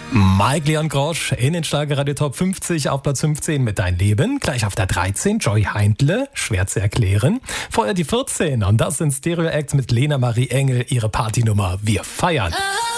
Mike Leon Grosch in den Schlagerradio Top 50 auf Platz 15 mit Dein Leben. Gleich auf der 13 Joy Heindle, schwer zu erklären. Vorher die 14 und das sind Stereo Acts mit Lena Marie Engel, ihre Partynummer Wir feiern.